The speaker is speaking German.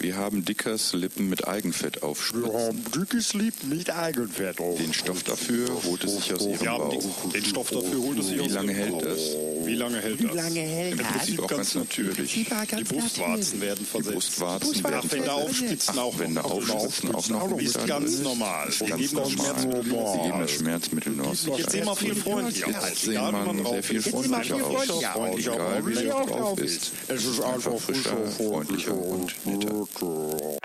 Wir haben Dickers Lippen mit Eigenfett aufspritzen. Dickes Lippen mit Eigenfett auf. Den Stoff dafür holt es sich aus ihrem Ja, Bauch. den Stoff dafür holt es sich Wie aus lange ihrem hält Bauch. das? Wie lange hält das? Im Prinzip auch ganz natürlich. Die Brustwarzen werden Die versetzt. Brustwarzen werden Nachwände aufspritzen auch. Nachwände aufspritzen auch noch Ist wieder ganz drin. normal. Ist Wir ganz geben das normal. Schmerzmittel Sie nur geben das Schmerzmittel nur aus Jetzt sehen wir viel freundlicher aus. Jetzt sehen Egal, wie man man sehr drauf viel ist. freundlicher aus. Egal wie man drauf ist. Es ist Einfach frischer, freundlicher und netter.